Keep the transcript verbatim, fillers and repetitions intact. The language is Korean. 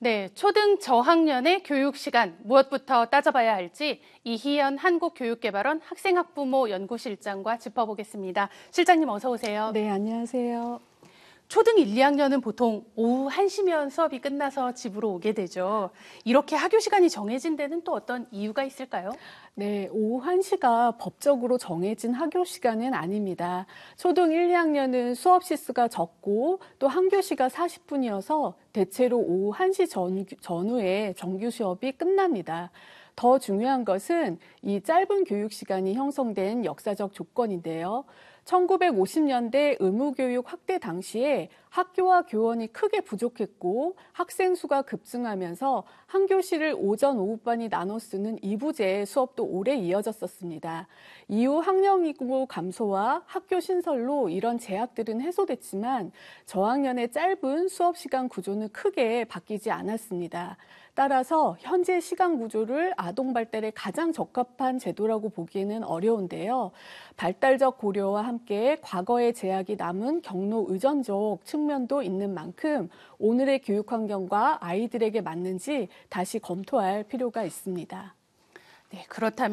네, 초등 저학년의 교육 시간 무엇부터 따져봐야 할지 이희연 한국교육개발원 학생학부모 연구실장과 짚어보겠습니다. 실장님 어서 오세요. 네, 안녕하세요. 초등 일, 이 학년은 보통 오후 한 시면 수업이 끝나서 집으로 오게 되죠. 이렇게 학교 시간이 정해진 데는 또 어떤 이유가 있을까요? 네, 오후 한 시가 법적으로 정해진 학교 시간은 아닙니다. 초등 일, 이 학년은 수업 시수가 적고 또 한 교시가 사십 분이어서 대체로 오후 한 시 전, 전후에 정규 수업이 끝납니다. 더 중요한 것은 이 짧은 교육 시간이 형성된 역사적 조건인데요. 천구백오십 년대 의무교육 확대 당시에 학교와 교원이 크게 부족했고 학생 수가 급증하면서 한 교시를 오전, 오후반이 나눠 쓰는 이부제 수업도 오래 이어졌었습니다. 이후 학령 인구 감소와 학교 신설로 이런 제약들은 해소됐지만 저학년의 짧은 수업 시간 구조는 크게 바뀌지 않았습니다. 따라서 현재 시간 구조를 아동 발달에 가장 적합한 제도라고 보기에는 어려운데요. 발달적 고려와 함께 과거의 제약이 남은 경로 의존적 측면도 있는 만큼 오늘의 교육 환경과 아이들에게 맞는지 다시 검토할 필요가 있습니다. 네, 그렇다면